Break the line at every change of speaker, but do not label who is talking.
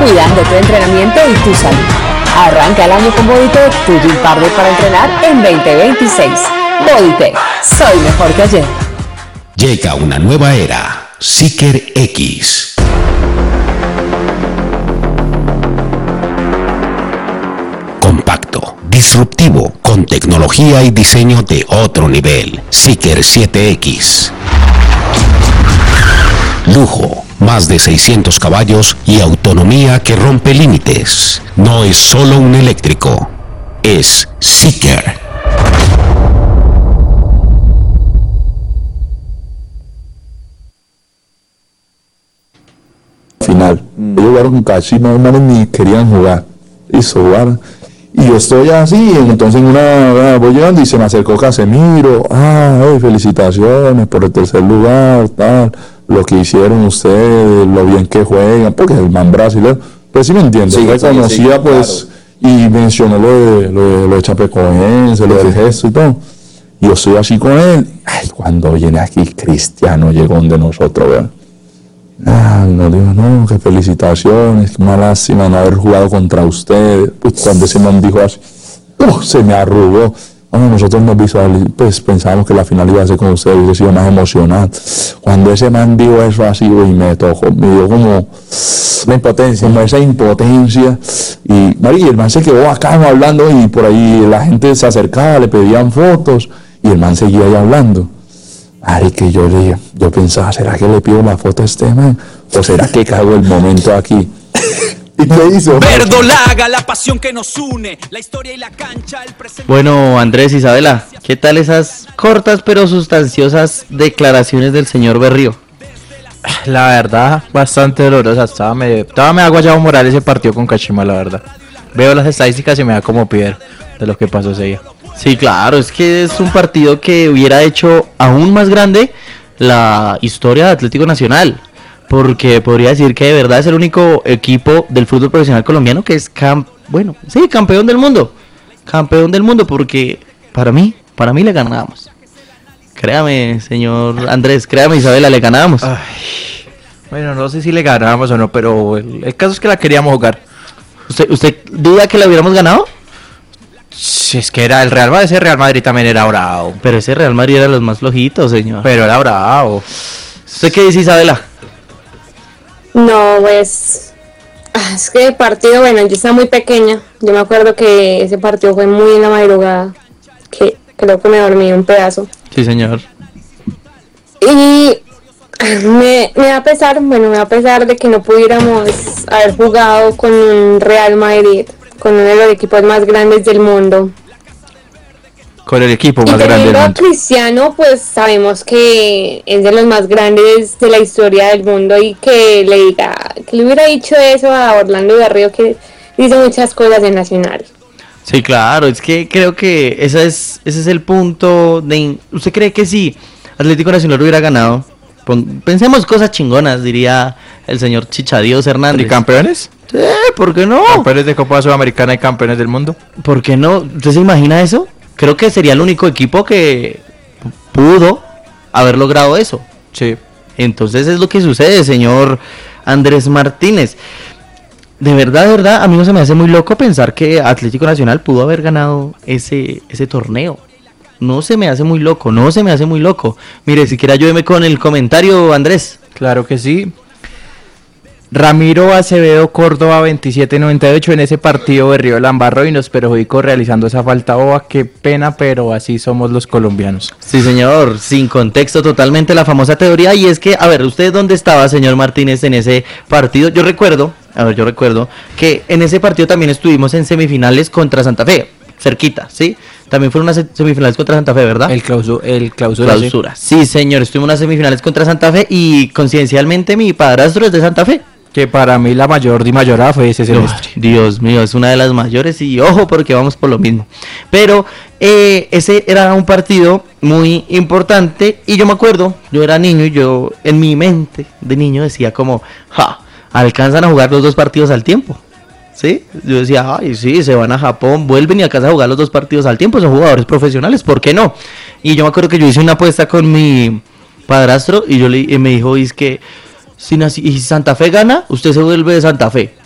cuidando tu entrenamiento y tu salud. Arranca el año con Bodytech, tu gym partner para entrenar en 2026. Bodytech, soy mejor que ayer.
Llega una nueva era, Seeker X. Compacto, disruptivo, con tecnología y diseño de otro nivel. Seeker 7X. Lujo, más de 600 caballos y autonomía que rompe límites. No es solo un eléctrico, es Seeker.
Final. Ellos jugaron con Cachi, no ni querían jugar. Hizo jugar. Y yo estoy así, entonces voy llegando y se me acercó Casemiro. Felicitaciones por el tercer lugar, tal. Lo que hicieron ustedes, lo bien que juegan, porque el man brasileño, pues sí me entiende, sí, reconocía sí, pues, claro. Y mencionó lo de Chapecoense, lo del gesto y todo. Y yo estoy así con él. Cuando viene aquí Cristiano, llegó donde nosotros, vean. Nos dijo, no, que felicitaciones, una lástima no haber jugado contra ustedes. Pues cuando ese man dijo así, se me arrugó. Nosotros nos pues pensábamos que la final iba a ser con ustedes, hubiese sido más emocionante. Cuando ese man dijo eso así, me tocó, me dio como la impotencia, como esa impotencia. Y María, el man se quedó acá hablando y por ahí la gente se acercaba, le pedían fotos y el man seguía ahí hablando. Que yo pensaba, ¿será que le pido la foto a este man? ¿O será que cago el momento aquí? ¿Y qué hizo?
Verdolaga, la pasión que nos une, la historia y la cancha, el presente.
Bueno, Andrés, Isabela, ¿qué tal esas cortas pero sustanciosas declaraciones del señor Berrío?
La verdad, bastante dolorosa. Estaba me ha guayado moral ese partido con Kashima, la verdad. Veo las estadísticas y me da como piedra de lo que pasó ese día.
Sí, claro, es que es un partido que hubiera hecho aún más grande la historia de Atlético Nacional, porque podría decir que de verdad es el único equipo del fútbol profesional colombiano que es campeón del mundo, porque para mí le ganábamos. Créame, señor Andrés, créame, Isabela, le ganábamos.
Bueno, no sé si le ganábamos o no, pero el caso es que la queríamos jugar.
¿Usted duda que la hubiéramos ganado?
Si es que era el Real Madrid, ese Real Madrid también era bravo.
Pero ese Real Madrid era los más flojitos, señor.
Pero era bravo.
¿Usted qué dice, Isabela?
No, pues es que el partido, yo estaba muy pequeña. Yo me acuerdo que ese partido fue muy en la madrugada, que creo que me dormí un pedazo.
Sí, señor.
Y me da a pesar de que no pudiéramos haber jugado con un Real Madrid, con uno de los equipos más grandes del mundo.
Con el equipo más grande del mundo.
Cristiano, pues sabemos que es de los más grandes de la historia del mundo, y que le hubiera dicho eso a Orlando Berrío, que dice muchas cosas en Nacional.
Sí, claro, es que creo que ese es el punto de... ¿Usted cree que si Atlético Nacional hubiera ganado? Pensemos cosas chingonas, diría el señor Chichadios Hernández.
¿Y campeones?
Sí, ¿por qué no?
Campeones de Copa Sudamericana y campeones del mundo.
¿Por qué no? ¿Usted se imagina eso? Creo que sería el único equipo que pudo haber logrado eso.
Sí.
Entonces es lo que sucede, señor Andrés Martínez. De verdad, a mí no se me hace muy loco pensar que Atlético Nacional pudo haber ganado ese torneo. No se me hace muy loco. Mire, siquiera ayúdeme con el comentario, Andrés.
Claro que sí. Ramiro Acevedo Córdoba 2798, en ese partido Berrío la embarró y nos perjudicó realizando esa falta boba. Qué pena, pero así somos los colombianos.
Sí, señor, sin contexto totalmente la famosa teoría. Y es que, ¿usted dónde estaba, señor Martínez, en ese partido? Yo recuerdo que en ese partido también estuvimos en semifinales contra Santa Fe, cerquita, ¿sí? También fueron unas semifinales contra Santa Fe, ¿verdad?
El clausura.
Sí, señor, estuvimos en unas semifinales contra Santa Fe y coincidencialmente mi padrastro es de Santa Fe.
Que para mí la mayor de mayorada fue ese semestre.
Dios mío, es una de las mayores y ojo porque vamos por lo mismo. Pero ese era un partido muy importante y yo me acuerdo, yo era niño y yo en mi mente de niño decía como, alcanzan a jugar los dos partidos al tiempo. ¿Sí? Yo decía, sí, se van a Japón, vuelven y alcanzan a jugar los dos partidos al tiempo, son jugadores profesionales, ¿por qué no? Y yo me acuerdo que yo hice una apuesta con mi padrastro y me dijo, es que si Santa Fe gana, usted se vuelve de Santa Fe.